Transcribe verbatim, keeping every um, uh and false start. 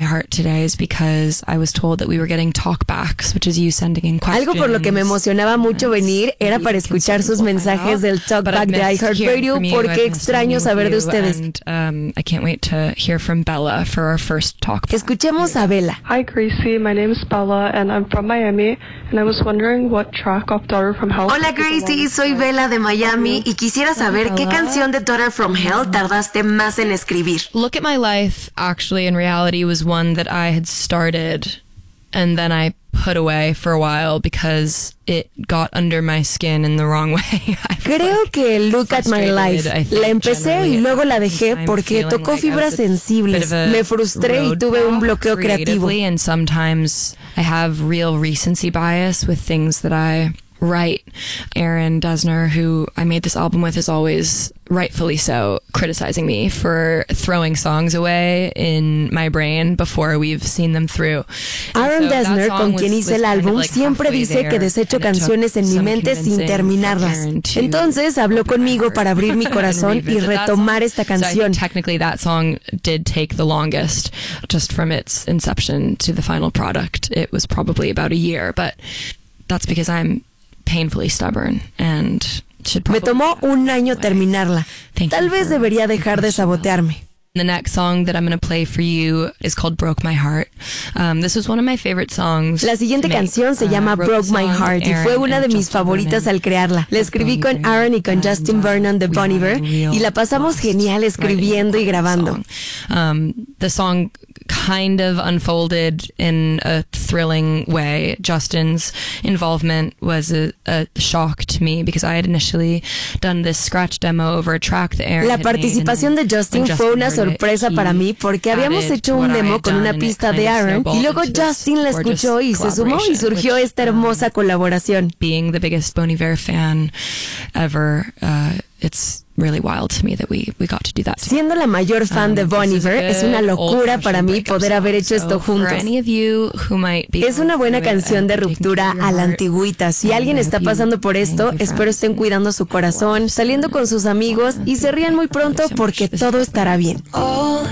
heart today is because I was told that we were getting talkbacks, which is you sending in questions. Algo por lo que me emocionaba mucho venir era para escuchar sus mensajes del Talkback de iHeartRadio, porque extraño saber de ustedes. And, um, I can't wait to hear from Bella for our first talk. Escuchemos a Bella. Hi Gracie, my name is Bella and I'm from Miami, and I was wondering what track of Daughter from Hell. Hola Gracie, soy Bella de Miami y quisiera saber qué canción de Daughter from Hell tardaste más en escribir. Look at My Life, actually, in reality, was one that I had started and then I put away for a while because it got under my skin in the wrong way. Creo que Look at My Life la empecé y luego la dejé porque tocó fibras sensibles. Me frustré y tuve un bloqueo creativo. And sometimes I have real recency bias with things that I write. Aaron Dessner, who I made this album with, is always, rightfully so, criticizing me for throwing songs away in my brain before we've seen them through. Aaron so Dessner, con quien hice el álbum, like siempre dice que desecho canciones en mi mente sin terminarlas. Entonces habló conmigo para abrir mi corazón y retomar esta canción. So technically that song did take the longest, just from its inception to the final product. It was probably about a year, but that's because I'm painfully stubborn and should Me tomó un año terminarla. Tal vez debería dejar de sabotearme. The next song that I'm going to play for you is called Broke My Heart. Um, this was one of my favorite songs. La siguiente canción se llama uh, Broke My Heart y fue una de mis favoritas al crearla. La escribí con Aaron y con Justin Vernon de Bon Iver y la pasamos genial escribiendo y grabando. Um, the song kind of unfolded in a thrilling way. Justin's involvement was a, a shock to me because I had initially done this scratch demo over a track that Aaron La had participación made, de Justin fue una sorpresa para mí porque habíamos hecho un demo con una pista de Aaron y luego Justin la escuchó y se sumó y surgió esta hermosa colaboración. Being the biggest Bon Iver fan ever, uh, it's really wild to me that we we got to do that. Siendo la mayor fan um, de Bon Iver, es una locura para mí poder haber hecho esto juntos. Es una buena canción de ruptura a la antigüita. Si alguien está pasando por esto, espero estén cuidando su corazón, saliendo con sus amigos y se rían muy pronto porque todo estará bien.